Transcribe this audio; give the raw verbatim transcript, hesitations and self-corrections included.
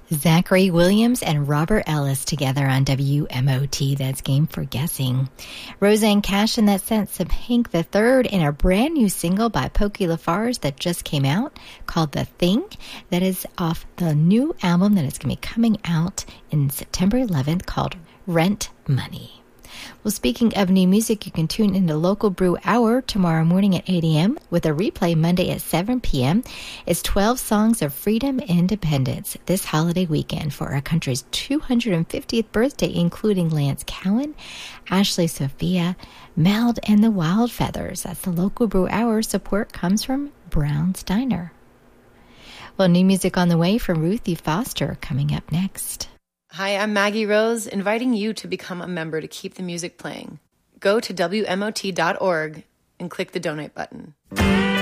Zachary Williams and Robert Ellis together on W M O T. That's Game for Guessing. Roseanne Cash and That Sense of Hank the Third in a brand new single by Pokey LaFarge that just came out called The Thing. That is off the new album that is going to be coming out in September eleventh called Rent Money. Well, speaking of new music, you can tune into Local Brew Hour tomorrow morning at eight a.m. with a replay Monday at seven p.m. It's twelve songs of freedom and independence this holiday weekend for our country's two hundred fiftieth birthday, including Lance Cowan, Ashley Sophia, Meld, and the Wild Feathers. That's the Local Brew Hour. Support comes from Brown's Diner. Well, new music on the way from Ruthie Foster coming up next. Hi, I'm Maggie Rose, inviting you to become a member to keep the music playing. Go to W M O T dot org and click the donate button.